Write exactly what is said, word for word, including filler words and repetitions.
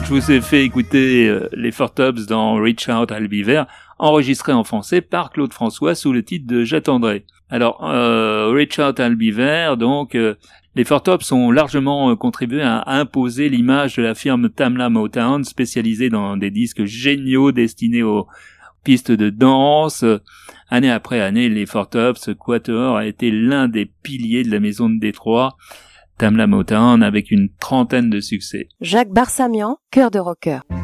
Je vous ai fait écouter euh, les Four Tops dans Reach Out I'll Be There, enregistré en français par Claude François sous le titre de J'attendrai. Alors, euh, Reach Out I'll Be There, donc, euh, les Four Tops ont largement euh, contribué à imposer l'image de la firme Tamla Motown, spécialisée dans des disques géniaux destinés aux pistes de danse. Année après année, les Four Tops Quatuor a été l'un des piliers de la maison de Détroit, Tamla Motown, avec une trentaine de succès. Jacques Barsamian, Cœur de rocker.